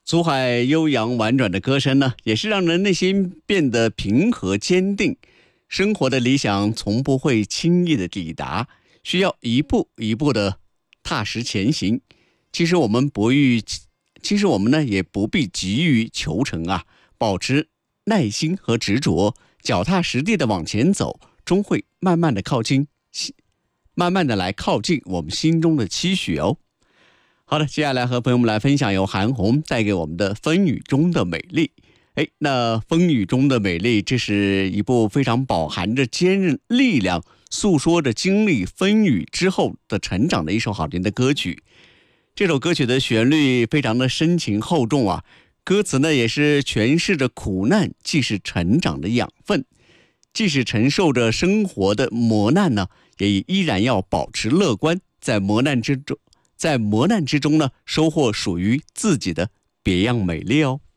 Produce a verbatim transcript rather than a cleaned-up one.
苏海悠扬婉转的歌声呢，也是让人内心变得平和坚定。生活的理想从不会轻易的抵达，需要一步一步的踏实前行。其实我们不欲，其实我们呢也不必急于求成啊，保持耐心和执着，脚踏实地的往前走，终会慢慢的靠近，慢慢的来靠近我们心中的期许哦。好的，接下来和朋友们来分享由韩红带给我们的《风雨中的美丽》。哎，那《风雨中的美丽》这是一部非常饱含着坚韧力量，诉说着经历风雨之后的成长的一首好听的歌曲。这首歌曲的旋律非常的深情厚重啊，歌词呢也是诠释着苦难既是成长的养分，即使承受着生活的磨难呢，也依然要保持乐观，在磨难之中。在磨难之中呢，收获属于自己的别样美丽哦。